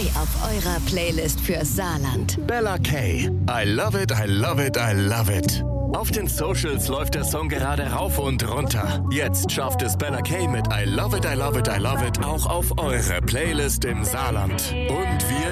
Neu auf eurer Playlist fürs Saarland. Bella K. I love it, I love it, I love it. Auf den Socials läuft der Song gerade rauf und runter. Jetzt schafft es Bella K mit I love it, I love it, I love it auch auf eure Playlist im Saarland. Und wir